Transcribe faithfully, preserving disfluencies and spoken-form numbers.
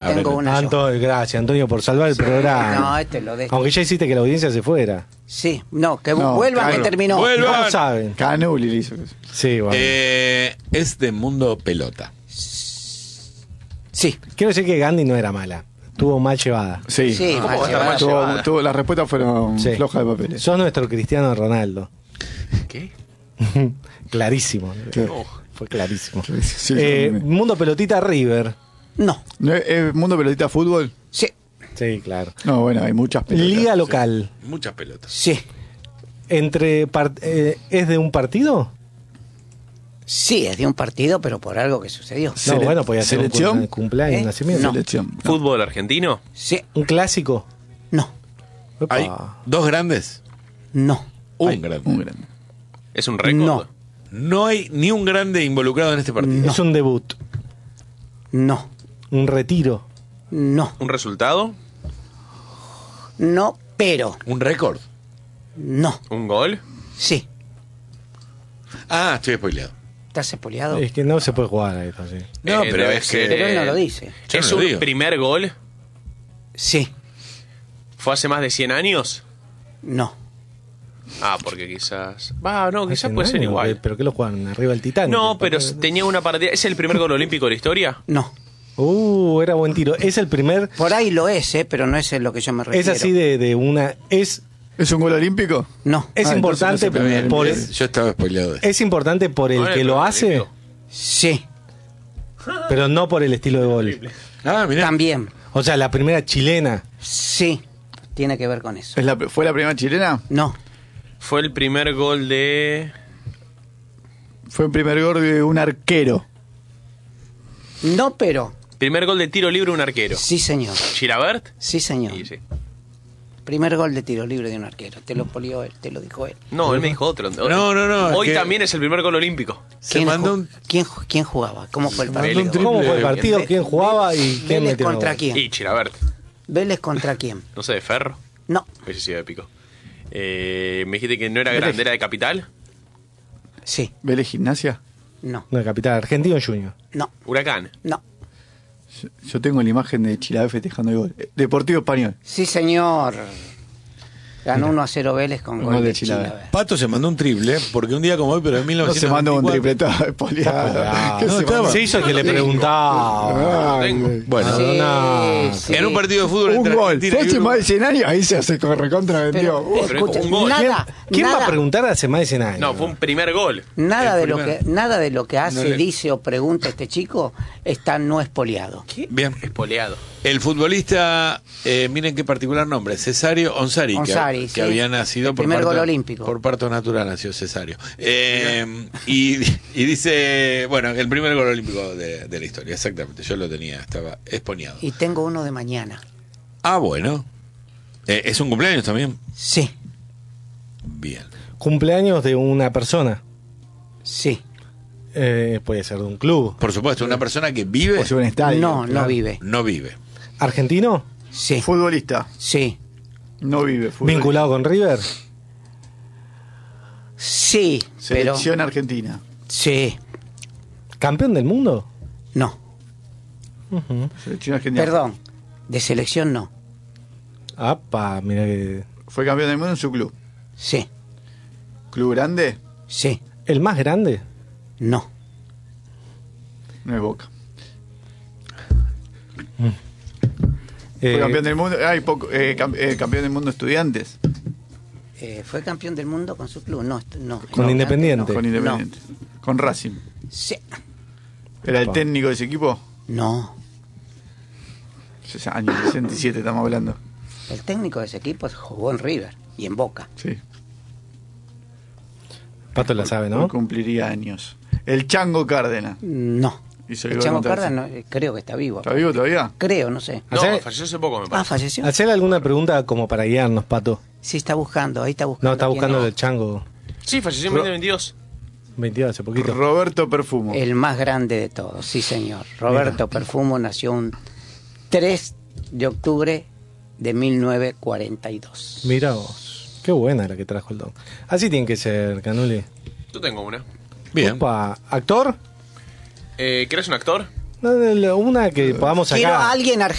tengo una yo. Anto- gracias, Antonio, por salvar el programa. No, este lo dejo. Aunque ya hiciste que la audiencia se fuera. Sí, no, que No, vuelvan claro. que terminó. Vuelvan. ¿Cómo saben? Canuli le hizo eso. Sí, bueno. Eh, es de mundo pelota. Sí, Quiero decir que Gandhi no era mala. Tuvo mal llevada. Sí. sí, ¿Cómo mal va a estar llevado. mal Tuvo- llevada? tuvo- las respuestas fueron Sí. flojas de papeles. Sos nuestro Cristiano Ronaldo. ¿Qué? Clarísimo. Sí. Oh, Fue clarísimo. Sí, sí, Eh, sí. Mundo Pelotita River. No, ¿No es, es mundo pelotita fútbol? sí, Sí, claro. No, bueno, hay muchas pelotas. Liga local. Muchas pelotas. sí, Entre par- eh, ¿Es de un partido? sí, es de un partido, pero por algo que sucedió. No, Sele- bueno, podía ser un ¿selección? cum- cumpleaños, ¿Eh? nacimiento. No. Selección. No. ¿Fútbol argentino? Sí, ¿Un clásico? no, Epa. Hay dos grandes. no, Un Hay grande. Un grande. ¿Es un récord? No. No hay ni un grande involucrado en este partido. Es un debut. no, Un retiro. no, ¿Un resultado? no, pero, ¿Un récord? no, ¿Un gol? sí. Ah, estoy spoileado. ¿Estás espoleado? Es que no se puede jugar a esto, sí. No, Eh, pero debe es ser, que... Pero él no eh, lo dice. Yo ¿Es no lo un digo. primer gol? Sí, ¿Fue hace más de cien años? no, Ah, porque quizás... Va, no, quizás Hace puede un ser año, igual. ¿Pero qué lo juegan? ¿Arriba del Titanic? No, pero tenía una partida... ¿Es el primer gol olímpico de la historia? no. Uh, era buen tiro. Es el primer... Por ahí lo es, ¿eh? Pero no es en lo que yo me refiero. Es así de, de una... Es, ¿Es un gol olímpico? No, es Ah, importante entonces no se puede por... ver. Yo estaba spoileado. de- Es importante por el No, que el lo primer hace, olímpico. sí, pero no por el estilo de gol. Ah, mirá. también, O sea, la primera chilena. sí, tiene que ver con eso. ¿Es la, ¿Fue la primera chilena? No, Fue el primer gol de... Fue el primer gol de un arquero. no, pero, Primer gol de tiro libre de un arquero. sí, señor, ¿Chilabert? sí, señor. Sí, sí. Primer gol de tiro libre de un arquero. Te lo polió él, te lo dijo él. No, él me dijo otro. No, no, no, Hoy que- también es el primer gol olímpico. Se ¿Quién, mandó ju- un... ¿quién, ju- quién jugaba? ¿Cómo fue el mandó partido? un triple. ¿Cómo fue el partido? Ve- ¿Quién jugaba y quién Vélez metió contra gol? quién? Y Chilabert. Vélez contra quién. No sé, de Ferro. No, Hubiese sido épico. Eh, me dijiste que no era Vélez. grande, era de Capital. sí, ¿Vélez Gimnasia? no, No, capital argentino Junior. no, Huracán. no. Yo, yo tengo la imagen de Chilavé festejando el gol. Eh, Deportivo Español. Sí, señor. Ganó uno a cero Vélez con Un gol, gol de de Chilaver. Chilaver. Pato se mandó un triple, porque un día como hoy, pero en mil No se novecientos mandó un triple, veinticuatro. estaba espoleado. Ah, ¿Qué no, se estaba. mandó? Se hizo el que le preguntaba. Ay, Tengo. Bueno, Sí, no. sí. en un partido de fútbol Un entre gol. Argentina Fue y hace más Uruguay. de cien años, ahí se hace recontra vendió. Pero, Uh, pero escucha, es un gol. nada, ¿Quién nada, va a preguntar hace más de cien años? No, fue un primer gol. nada El de lo que primero. nada de lo que hace, No le- dice o pregunta este chico está no espoliado. Bien. Espoleado. El futbolista, eh, miren qué particular nombre, Cesario Onsari, que- Onsari, que, sí. había nacido El por primer parto, gol olímpico. por parto natural, nació Cesario. Eh, y, y dice, bueno, el primer gol olímpico de, de la historia, exactamente, yo lo tenía, estaba exponeado. Y tengo uno de mañana. Ah, bueno. Eh, ¿Es un cumpleaños también? Sí, Bien. Cumpleaños de una persona. sí. Eh, puede ser de un club. Por supuesto, una persona que vive, o sea, un estadio. No, claro. no vive. no vive. ¿Argentino? Sí, Futbolista. sí, No vive. Futbolista. ¿Vinculado con River? sí, pero Selección argentina. sí, ¿Campeón del mundo? no. Selección argentina. Perdón, de selección no. Apa, mira que... Fue campeón del mundo en su club. Sí, ¿Club grande? sí, ¿El más grande? no. No es Boca. Eh, Fue campeón del mundo. Ay, poco, eh, cam- eh, campeón del mundo estudiantes. Eh, ¿Fue campeón del mundo con su club? No, est- no. Con no, Independiente. Con Independiente. Con Racing. Sí. ¿Era el Opa. técnico de ese equipo? No. Ese año sesenta y siete estamos hablando. El técnico de ese equipo jugó en River y en Boca. Sí. Pato la sabe, Hoy ¿no? cumpliría años. El Chango Cárdenas. No. Hizo el El gol Chango contra Cárdenas no, eh, creo que está vivo. ¿Está vivo todavía? Creo, no sé. No, ¿Hace- falleció hace poco, me Ah, parece. falleció. Hacer alguna pregunta como para guiarnos, Pato. Sí, está buscando, ahí está buscando. No, está quién buscando es. el chango. Sí, falleció en veinte veintidós. veintidós, hace poquito. Roberto Perfumo. El más grande de todos, sí señor. Roberto Perfumo nació un tres de octubre de mil novecientos cuarenta y dos. Mira vos. Qué buena la que trajo el don. Así tiene que ser, Canuli. Yo tengo una. Bien. Opa, ¿actor? Eh, ¿Querés un actor? No, no, no, una que podamos Quiero sacar. a alguien